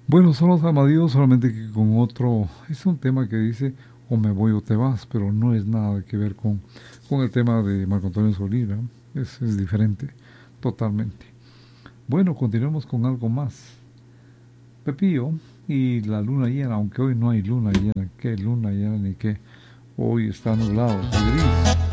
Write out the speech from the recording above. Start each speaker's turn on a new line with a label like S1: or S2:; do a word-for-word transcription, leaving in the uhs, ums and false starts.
S1: Bueno, solo ama a Dios, solamente que con otro, es un tema que dice o me voy o te vas, pero no es nada que ver con, con el tema de Marco Antonio Solís, ¿verdad? Es, es diferente, totalmente. Bueno, continuamos con algo más. Pepillo y la luna llena, aunque hoy no hay luna llena, qué luna llena ni qué, hoy está nublado, está gris.